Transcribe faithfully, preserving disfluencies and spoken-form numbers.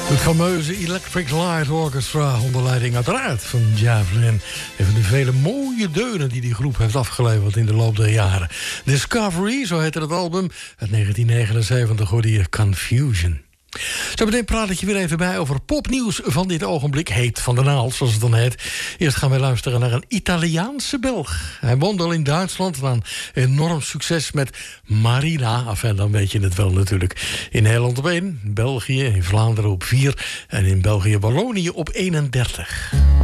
Het fameuze Electric Light Orchestra onder leiding uiteraard van Jeff Lynne. Een van de vele mooie deunen die die groep heeft afgeleverd in de loop der jaren. Discovery, zo heette het album. Uit negentien negenenzeventig hoorde je Confusion. Zo meteen praat ik je weer even bij over popnieuws van dit ogenblik. Heet van de naald, zoals het dan heet. Eerst gaan wij luisteren naar een Italiaanse Belg. Hij woont al in Duitsland na een enorm succes met Marina. Enfin, dan weet je het wel natuurlijk. In Nederland op één, België, in Vlaanderen op vier... en in België-Wallonië op eenendertig.